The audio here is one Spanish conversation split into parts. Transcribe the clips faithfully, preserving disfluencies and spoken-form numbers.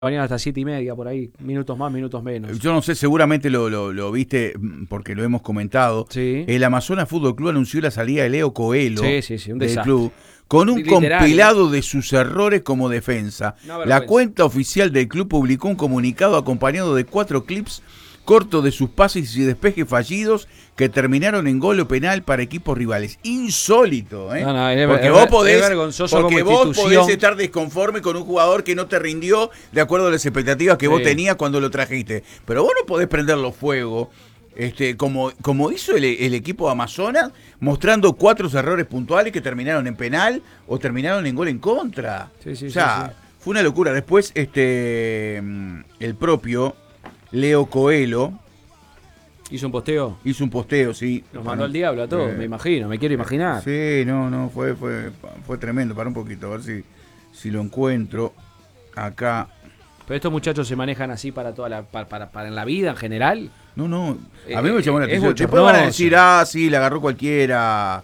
mañana hasta siete y media, por ahí, minutos más, minutos menos. Yo no sé, seguramente lo, lo, lo viste porque lo hemos comentado. Sí. El Amazonas Fútbol Club anunció la salida de Leo Coelho Sí, sí, sí, un del desastre. club con un Literal, compilado de sus errores como defensa. Una La vergüenza. cuenta oficial del club publicó un comunicado acompañado de cuatro clips cortos de sus pases y despejes fallidos que terminaron en gol o penal para equipos rivales. Insólito, ¿eh? No, no, es, porque es, vos es podés, vergonzoso porque como vos institución. podés estar desconforme con un jugador que no te rindió de acuerdo a las expectativas que Sí. vos tenías cuando lo trajiste. Pero vos no podés prenderlo fuego. Este, como, como hizo el, el equipo de Amazonas, mostrando cuatro errores puntuales que terminaron en penal o terminaron en gol en contra. Sí, sí, o sea, sí, sí. fue una locura. Después, este, el propio Leo Coelho ¿Hizo un posteo? hizo un posteo, sí. Nos mandó al diablo a todos, Eh, me imagino, me quiero imaginar. Sí, no, no, fue, fue, fue tremendo. Para un poquito, a ver si, si lo encuentro acá. Pero estos muchachos se manejan así para toda la, para, para, para en la vida en general. No, no, Eh, a mí me llamó la es atención. Después bochornoso. van a decir, ah, sí, la agarró cualquiera,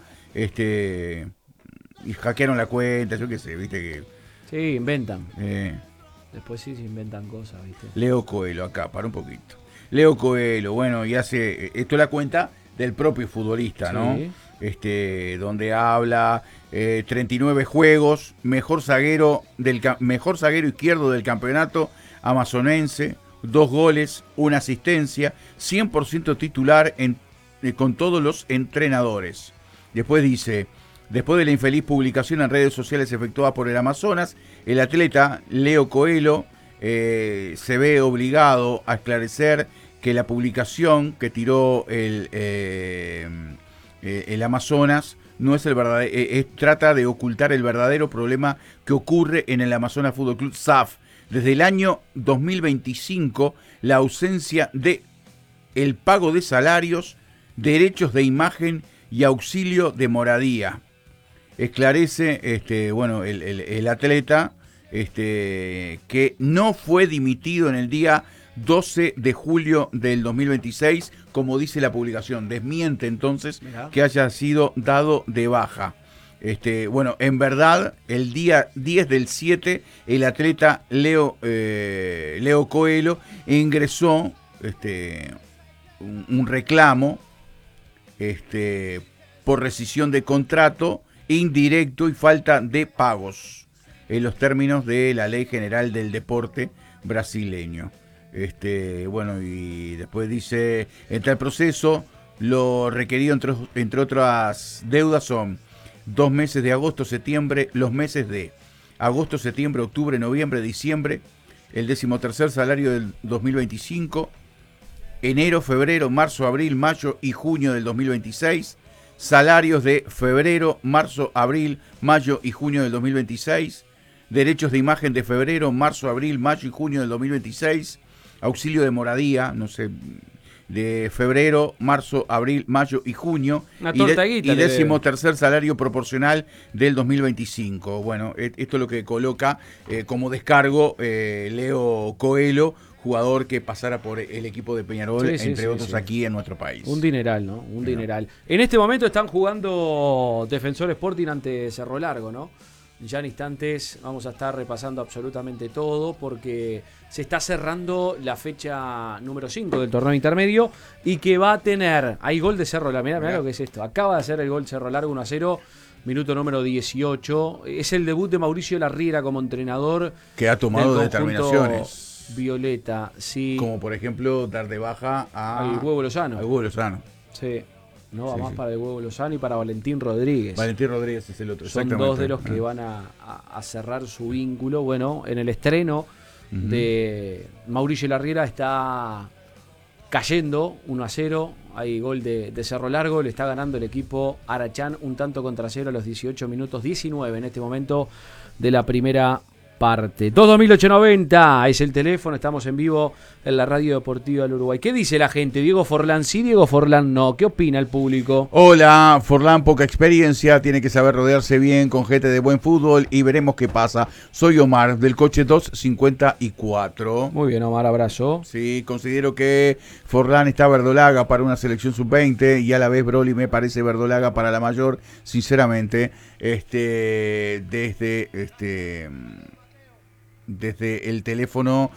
este, y hackearon la cuenta, yo qué sé, viste que... Sí, inventan. Eh, Después sí se inventan cosas, ¿viste? Leo Coelho, acá, para un poquito. Leo Coelho, bueno, y hace, esto es la cuenta del propio futbolista, ¿no? Sí. Este, donde habla eh, treinta y nueve juegos, mejor zaguero del mejor zaguero izquierdo del campeonato amazonense, dos goles, una asistencia, cien por ciento titular en, eh, con todos los entrenadores. Después dice, después de la infeliz publicación en redes sociales efectuada por el Amazonas, el atleta Leo Coelho eh, se ve obligado a esclarecer que la publicación que tiró el, eh, el Amazonas no es el verdadero, eh, eh, trata de ocultar el verdadero problema que ocurre en el Amazonas Fútbol Club S A F. Desde el año dos mil veinticinco, la ausencia de el pago de salarios, derechos de imagen y auxilio de moradía. Esclarece, este, bueno, el, el, el atleta, este, que no fue dimitido en el día doce de julio del dos mil veintiséis, como dice la publicación. Desmiente entonces Mirá. que haya sido dado de baja. Este, bueno, en verdad, el día diez del siete, el atleta Leo, eh, Leo Coelho ingresó este, un, un reclamo este, por rescisión de contrato indirecto y falta de pagos en los términos de la Ley General del Deporte brasileño. Este, bueno, y después dice, en tal proceso, lo requerido entre, entre otras deudas son dos meses de agosto, septiembre, los meses de agosto, septiembre, octubre, noviembre, diciembre, el decimotercer salario del dos mil veinticinco, enero, febrero, marzo, abril, mayo y junio del dos mil veintiséis, salarios de febrero, marzo, abril, mayo y junio del dos mil veintiséis, derechos de imagen de febrero, marzo, abril, mayo y junio del dos mil veintiséis, auxilio de moradía, no sé, de febrero, marzo, abril, mayo y junio, Una y, torta de, guita y le décimo debe. tercer salario proporcional del dos mil veinticinco. Bueno, esto es lo que coloca eh, como descargo eh, Leo Coelho, jugador que pasara por el equipo de Peñarol, Sí, sí, entre sí, otros sí. aquí en nuestro país. Un dineral, ¿no? Un Mirá. dineral. En este momento están jugando Defensor Sporting ante Cerro Largo, ¿no? Ya en instantes vamos a estar repasando absolutamente todo porque se está cerrando la fecha número cinco del torneo intermedio y que va a tener, hay gol de Cerro Largo, mirá, mirá lo que es esto, acaba de hacer el gol Cerro Largo uno a cero, minuto número dieciocho, es el debut de Mauricio Larriera como entrenador Que ha tomado del conjunto determinaciones, violeta, sí, como por ejemplo dar de baja a, al Huevo Lozano, al Hugo Lozano. sí. No, va Sí, más sí. para el Huevo Lozano y para Valentín Rodríguez. Valentín Rodríguez es el otro. Son exactamente. dos de los que Ah. van a, a- a cerrar su vínculo. Bueno, en el estreno Ujú. de Mauricio Larriera está cayendo uno a cero. Hay gol de, de Cerro Largo. Le está ganando el equipo Arachán un tanto contra cero a los dieciocho minutos diecinueve en este momento de la primera parte. dos dos mil ochocientos noventa es el teléfono. Estamos en vivo en la radio deportiva del Uruguay. ¿Qué dice la gente? Diego Forlán sí, Diego Forlán no. ¿Qué opina el público? Hola, Forlán, poca experiencia, tiene que saber rodearse bien con gente de buen fútbol y veremos qué pasa. Soy Omar, del coche doscientos cincuenta y cuatro. Muy bien, Omar, abrazo. Sí, considero que Forlán está verdolaga para una selección sub veinte y a la vez Broly me parece verdolaga para la mayor, sinceramente. Este, desde este desde el teléfono